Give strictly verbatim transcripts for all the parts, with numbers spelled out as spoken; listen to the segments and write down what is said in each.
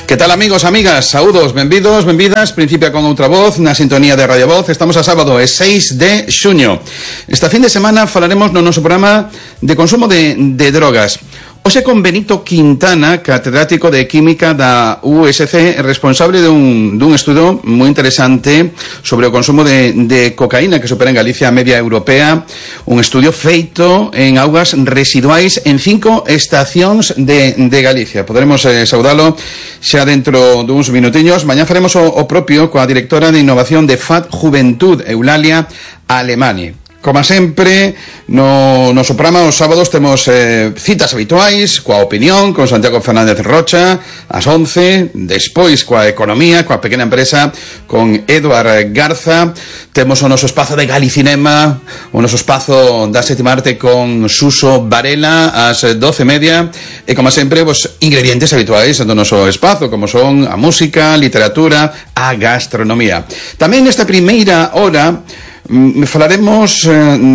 Que tal, amigos, amigas? Saúdos, benvidos, benvidas. Principia con outra voz na sintonía de Radio Voz. Estamos a sábado, é seis de xuño. Esta fin de semana falaremos no noso programa de consumo de, de drogas. Hoxe con Benito Quintana, catedrático de Química da U S C, responsable dun, dun estudo moi interesante sobre o consumo de, de cocaína que supera en Galicia a media europea, un estudio feito en augas residuais en cinco estacións de, de Galicia. Poderemos eh, saudalo xa dentro duns minutiños. Mañá faremos o, o propio coa directora de innovación de F A D Juventud, Eulalia Alemani. Como sempre, no noso programa os sábados temos eh, citas habituais coa opinión, con Santiago Fernández Rocha ás once, despois coa economía, coa pequena empresa, con Eduard Garza. Temos o noso espazo de Galicinema, o noso espazo da sétima arte con Suso Varela ás doce e media, e como sempre, os ingredientes habituais do noso espazo, como son a música, a literatura, a gastronomía. Tamén nesta primeira hora falaremos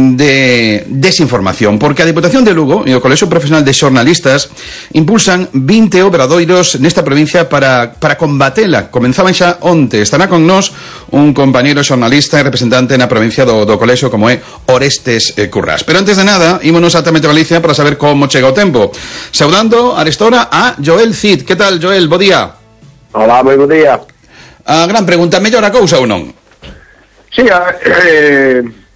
de desinformación, porque a Diputación de Lugo e o Colexio Profesional de Xornalistas impulsan vinte obradoiros nesta provincia para, para combatela. Comenzaban xa onte. Estará con nós un compañeiro xornalista e representante na provincia do, do Colexio, como é Orestes eh, Currás. Pero antes de nada, ímonos a Tamete Galicia para saber como chega o tempo. Saudando a esta hora a Joel Cid. Que tal, Joel? Bo día. Hola, moi bo día. A gran pregunta, mellor a cousa ou non? Sí, eh,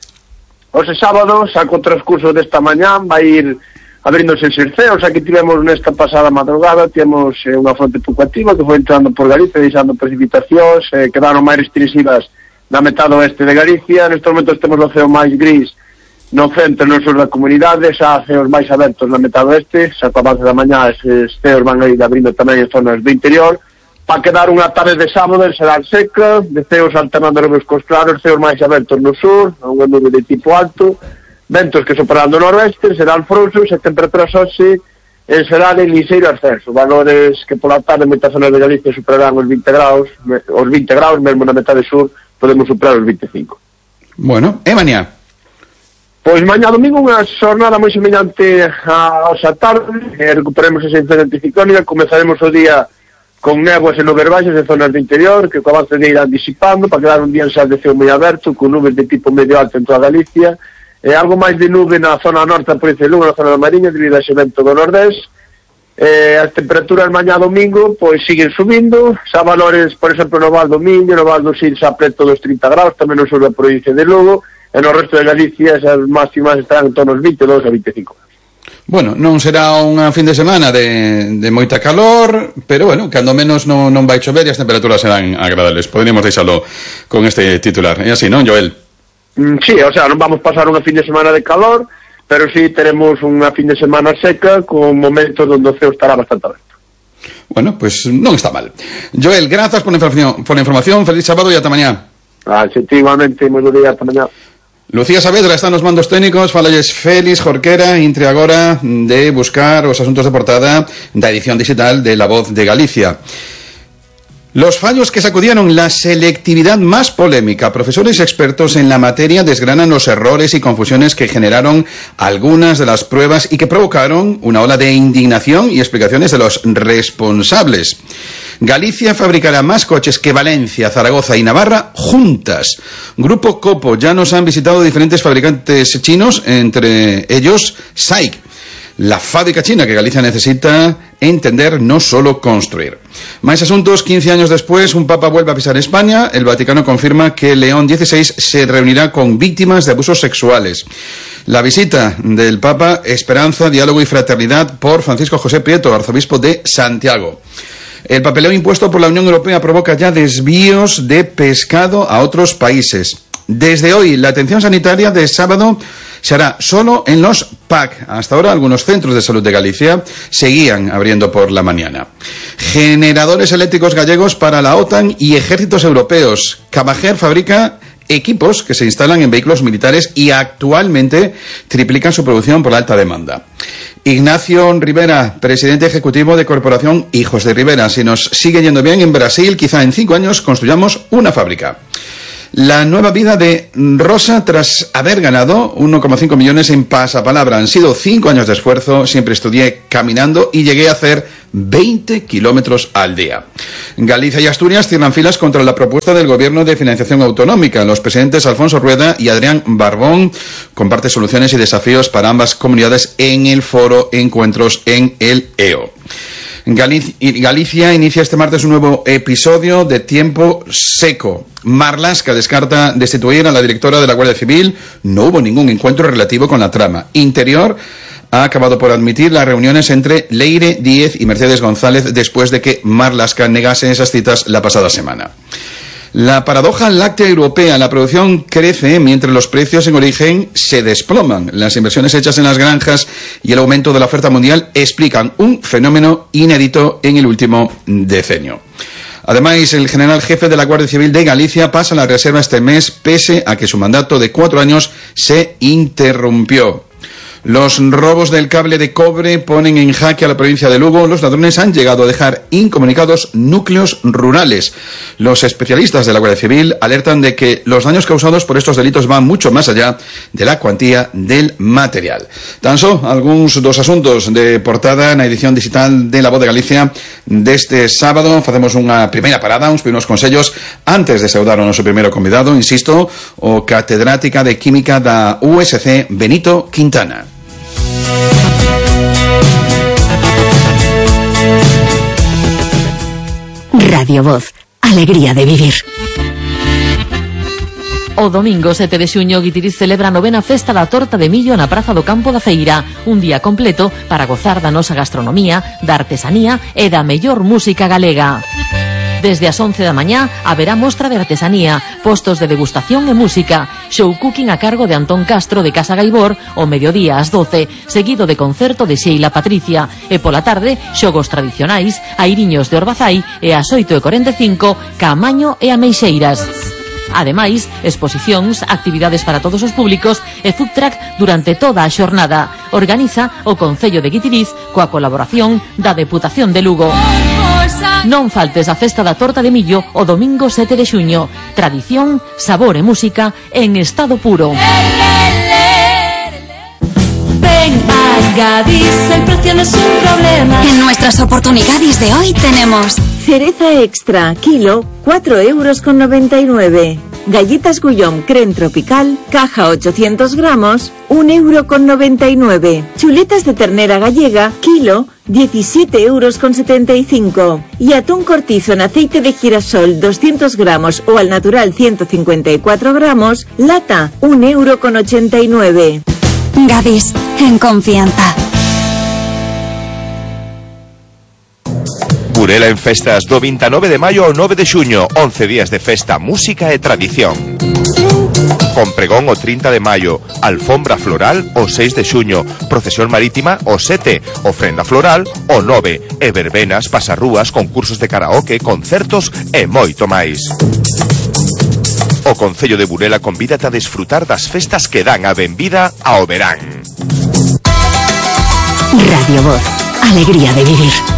os sábados, a transcurso desta mañán, vai ir abríndose xerceos. Aquí tivemos nesta pasada madrugada, tivemos eh, unha fronte pouco activa que foi entrando por Galicia, deixando precipitacións, eh, quedaron máis restringidas na metade oeste de Galicia. Nestes momentos temos o ceo máis gris no centro e no sur da comunidade, xa ceos máis abertos na metade oeste, xa co avance da mañá esses ceos van a ir abrindo tamén en zonas do interior. Para quedar unha tarde de sábado será seca, de ceos alternando nubes cos claros, ceos máis abertos no sur, unha nube de tipo alto, ventos que soprarán do noroeste, serán frouxos e temperaturas hoxe serán en liseiro ascenso, valores que pola tarde en moitas zonas de Galicia superarán os vinte graus, os vinte graus, mesmo na metade sur podemos superar os vinte e cinco. Bueno, e mañá? Pois mañá domingo unha xornada moi semellante a hoxa tarde, e recuperemos esa incidencia ciclónica, comezaremos o día con néboas e nubes baixas en zonas do interior, que co avance de irán disipando, para quedar un día en xa de ceo moi aberto, con nubes de tipo medio alto en toda Galicia, e algo máis de nube na zona norte da provincia de Lugo, na zona da Mariña, debido a ese vento do nordés. E as temperaturas mañá domingo, pois siguen subindo, xa valores, por exemplo, no Val do Miño, no Val do Sil, xa preto dos trinta graus, tamén no sur da provincia de Lugo, e no resto de Galicia, esas máximas estarán en torno aos vinte e dous a vinte e cinco. Bueno, non será unha fin de semana de, de moita calor, pero bueno, cando menos non, non vai chover e as temperaturas serán agradables. Poderíamos deixalo con este titular. É así, non, Joel? Mm, sí, o sea, non vamos pasar unha fin de semana de calor, pero sí teremos unha fin de semana seca con momentos onde o ceo estará bastante aberto. Bueno, pues non está mal. Joel, grazas por a información, por a información. Feliz sábado e ata mañá. Ah, sí, igualmente, moi bo día, ata mañá. Lucía Saavedra está nos mandos técnicos. Falalles Félix Jorquera, intre agora de buscar os asuntos de portada da edición digital de La Voz de Galicia. Los fallos que sacudieron la selectividad más polémica. Profesores expertos en la materia desgranan los errores y confusiones que generaron algunas de las pruebas y que provocaron una ola de indignación y explicaciones de los responsables. Galicia fabricará más coches que Valencia, Zaragoza y Navarra juntas. Grupo Copo, ya nos han visitado diferentes fabricantes chinos, entre ellos S A I C. La fábrica china que Galicia necesita entender, no solo construir. Más asuntos. Quince años después, un papa vuelve a pisar España. El Vaticano confirma que León dieciséis se reunirá con víctimas de abusos sexuales. La visita del papa, esperanza, diálogo y fraternidad por Francisco José Prieto, arzobispo de Santiago. El papeleo impuesto por la Unión Europea provoca ya desvíos de pescado a otros países. Desde hoy, la atención sanitaria de sábado se hará solo en los P A C. Hasta ahora, algunos centros de salud de Galicia seguían abriendo por la mañana. Generadores eléctricos gallegos para la OTAN y ejércitos europeos. Camajer fabrica equipos que se instalan en vehículos militares y actualmente triplican su producción por la alta demanda. Ignacio Rivera, presidente ejecutivo de Corporación Hijos de Rivera. Si nos sigue yendo bien en Brasil, quizá en cinco años construyamos una fábrica. La nueva vida de Rosa tras haber ganado uno coma cinco millones en Pasapalabra. Han sido cinco años de esfuerzo, siempre estudié caminando y llegué a hacer veinte kilómetros al día. Galicia y Asturias cierran filas contra la propuesta del Gobierno de financiación autonómica. Los presidentes Alfonso Rueda y Adrián Barbón comparten soluciones y desafíos para ambas comunidades en el foro Encuentros en el E O. Galicia inicia este martes un nuevo episodio de Tiempo Seco. Marlaska descarta destituir a la directora de la Guardia Civil. No hubo ningún encuentro relativo con la trama. Interior ha acabado por admitir las reuniones entre Leire Díez y Mercedes González después de que Marlaska negase esas citas la pasada semana. La paradoja láctea europea, la producción crece mientras los precios en origen se desploman. Las inversiones hechas en las granjas y el aumento de la oferta mundial explican un fenómeno inédito en el último decenio. Además, el general jefe de la Guardia Civil de Galicia pasa a la reserva este mes pese a que su mandato de cuatro años se interrumpió. Los robos del cable de cobre ponen en jaque a la provincia de Lugo. Los ladrones han llegado a dejar incomunicados núcleos rurales. Los especialistas de la Guardia Civil alertan de que los daños causados por estos delitos van mucho más allá de la cuantía del material. Tan só algúns dos asuntos de portada na edición digital de La Voz de Galicia deste sábado. Facemos unha primeira parada, uns primeiros consellos antes de saudar o noso primeiro convidado, insisto, o catedrática de Química da U S C, Benito Quintana. Radio Voz, alegría de vivir. O domingo sete de xuño Guitiriz celebra a novena festa da torta de millo na Praza do Campo da Feira, un día completo para gozar da nosa gastronomía, da artesanía e da mellor música galega. Desde as once da mañá haberá mostra de artesanía, postos de degustación e música, show cooking a cargo de Antón Castro de Casa Gaibor o mediodía ás doce, seguido de concerto de Sheila Patricia, e pola tarde xogos tradicionais, airiños de Orbazai e ás oito e corenta e cinco Caamaño e Ameixeiras. Ademais, exposicións, actividades para todos os públicos e food truck durante toda a xornada. Organiza o Concello de Guitiriz coa colaboración da Deputación de Lugo. Non faltes a festa da torta de millo o domingo sete de xuño. Tradición, sabor e música en estado puro. Ven a Gadis, el precio no es un problema. En nuestras oportunidades de hoy tenemos cereza extra, kilo, cuatro euros con noventa y nueve. Galletas Gullón Creme Tropical, caja ochocientos gramos, un euro con noventa y nueve. Chuletas de ternera gallega, kilo, diecisiete euros con setenta y cinco. Y atún cortizo en aceite de girasol, doscientos gramos o al natural ciento cincuenta y cuatro gramos, lata, un euro con ochenta y nueve. Gadis, en confianza. Burela en festas do veintinueve de maio ao nove de xuño, once días de festa, música e tradición. Con pregón o trinta de maio, alfombra floral o seis de xuño, procesión marítima o sete, ofrenda floral o nove, e verbenas, pasarrúas, concursos de karaoke, concertos e moito máis. O Concello de Burela convídate a desfrutar das festas que dan a benvida ao verán. Radio Voz, alegría de vivir.